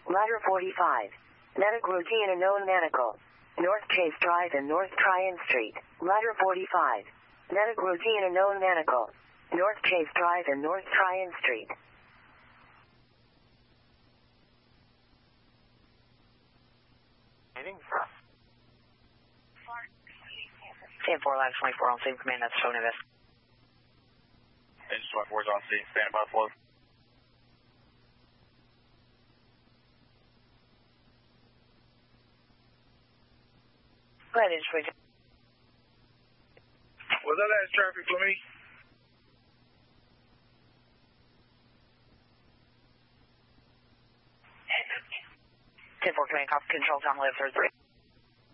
Ladder 45. Medic routine and known medical. North Chase Drive and North Tryon Street. Ladder 45. Medic routine and known medical. North Chase Drive and North Tryon Street. Anything? 10-4, Ladder 24 on scene, command, that's phone invest. Engine 24 is on scene, stand by flow. Go ahead, Engine 22. Was that as traffic for me? Ten-4 command, control time 1133.